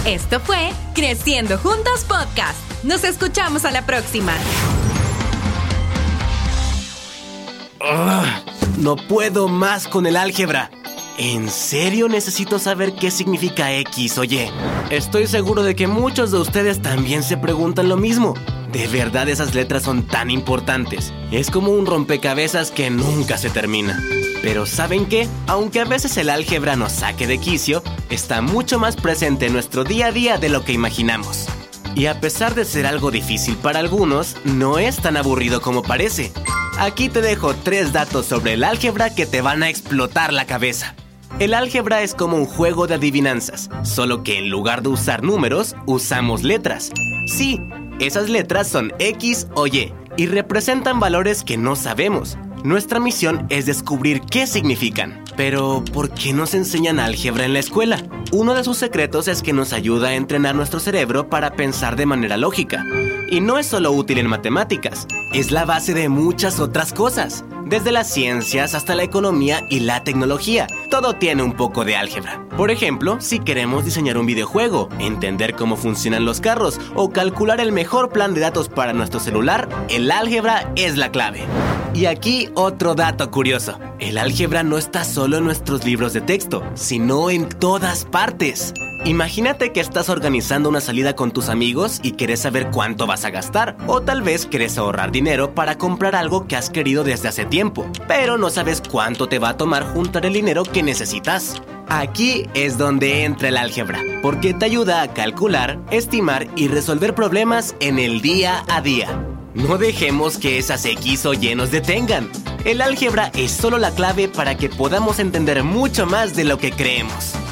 Esto fue Creciendo Juntos Podcast. Nos escuchamos a la próxima. No puedo más con el álgebra. ¿En serio necesito saber qué significa X o Y? Estoy seguro de que muchos de ustedes también se preguntan lo mismo. ¿De verdad esas letras son tan importantes? Es como un rompecabezas que nunca se termina. Pero ¿saben qué? Aunque a veces el álgebra nos saque de quicio, está mucho más presente en nuestro día a día de lo que imaginamos. Y a pesar de ser algo difícil para algunos, no es tan aburrido como parece. Aquí te dejo 3 datos sobre el álgebra que te van a explotar la cabeza. El álgebra es como un juego de adivinanzas, solo que en lugar de usar números, usamos letras. Sí, esas letras son X o Y y representan valores que no sabemos. Nuestra misión es descubrir qué significan. Pero, ¿por qué nos enseñan álgebra en la escuela? Uno de sus secretos es que nos ayuda a entrenar nuestro cerebro para pensar de manera lógica. Y no es solo útil en matemáticas, es la base de muchas otras cosas. Desde las ciencias hasta la economía y la tecnología, todo tiene un poco de álgebra. Por ejemplo, si queremos diseñar un videojuego, entender cómo funcionan los carros o calcular el mejor plan de datos para nuestro celular, el álgebra es la clave. Y aquí otro dato curioso. El álgebra no está solo en nuestros libros de texto, sino en todas partes. Imagínate que estás organizando una salida con tus amigos y quieres saber cuánto vas a gastar. O tal vez quieres ahorrar dinero para comprar algo que has querido desde hace tiempo, pero no sabes cuánto te va a tomar juntar el dinero que necesitas. Aquí es donde entra el álgebra, porque te ayuda a calcular, estimar y resolver problemas en el día a día. No dejemos que esas X o Y nos detengan. El álgebra es solo la clave para que podamos entender mucho más de lo que creemos.